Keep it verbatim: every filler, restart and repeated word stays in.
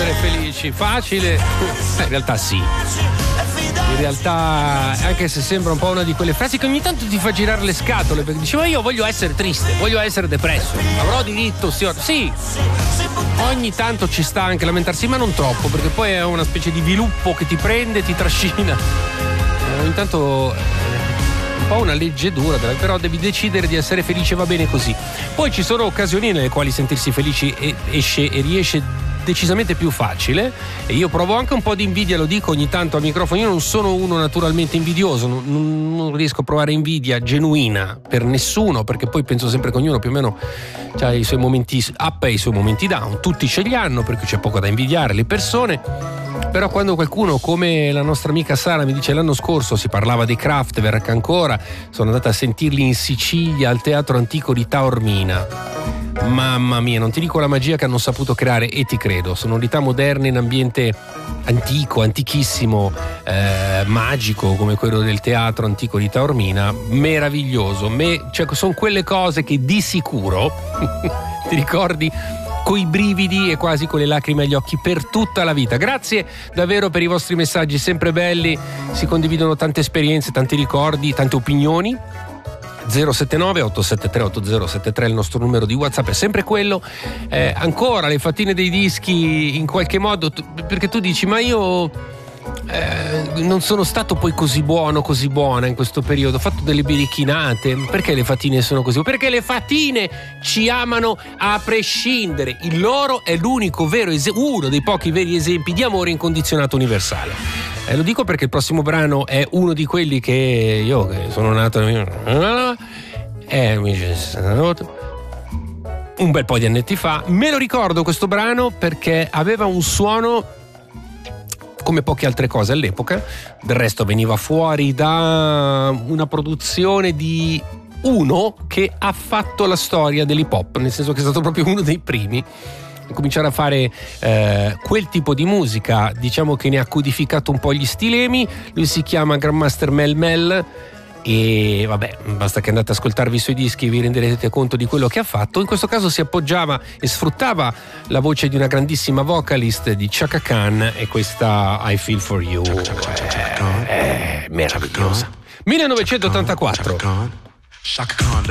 essere felici, facile. Eh, in realtà sì. In realtà, anche se sembra un po' una di quelle frasi che ogni tanto ti fa girare le scatole, perché dici, ma io voglio essere triste, voglio essere depresso, avrò diritto, sì, sì. Ogni tanto ci sta anche lamentarsi, ma non troppo, perché poi è una specie di viluppo che ti prende, ti trascina. Eh, ogni tanto eh, un po' una legge dura, però devi decidere di essere felice, va bene così. Poi ci sono occasioni nelle quali sentirsi felici e esce e riesce decisamente più facile, e io provo anche un po' di invidia, lo dico ogni tanto al microfono. Io non sono uno naturalmente invidioso, non, non riesco a provare invidia genuina per nessuno, perché poi penso sempre che ognuno più o meno ha i suoi momenti up e i suoi momenti down, tutti ce li hanno, perché c'è poco da invidiare le persone. Però quando qualcuno come la nostra amica Sara mi dice l'anno scorso si parlava dei Kraftwerk ancora, sono andata a sentirli in Sicilia al Teatro Antico di Taormina, mamma mia, non ti dico la magia che hanno saputo creare, e ti credo, sonorità moderne in ambiente antico, antichissimo, eh, magico come quello del Teatro Antico di Taormina, meraviglioso. Me, cioè, sono quelle cose che di sicuro ti ricordi coi brividi e quasi con le lacrime agli occhi per tutta la vita. Grazie davvero per i vostri messaggi sempre belli, si condividono tante esperienze, tanti ricordi, tante opinioni. zero sette nove otto sette tre otto zero sette tre il nostro numero di WhatsApp è sempre quello. Eh, ancora le fattine dei dischi in qualche modo, perché tu dici ma io eh, non sono stato poi così buono, così buona in questo periodo, ho fatto delle birichinate. Perché le fatine sono così? Perché le fatine ci amano a prescindere, il loro è l'unico vero es- uno dei pochi veri esempi di amore incondizionato universale. E eh, lo dico perché il prossimo brano è uno di quelli che io che sono nato eh, un bel po' di annetti fa. Me lo ricordo questo brano perché aveva un suono come poche altre cose all'epoca. Del resto veniva fuori da una produzione di uno che ha fatto la storia dell'hip hop, nel senso che è stato proprio uno dei primi a cominciare a fare eh, quel tipo di musica, diciamo che ne ha codificato un po' gli stilemi. Lui si chiama Grandmaster Mel Mel e vabbè, basta che andate ad ascoltarvi i suoi dischi e vi renderete conto di quello che ha fatto. In questo caso si appoggiava e sfruttava la voce di una grandissima vocalist di Chaka Khan, e questa I Feel For You è, è meravigliosa. millenovecentottantaquattro. Chaka Khan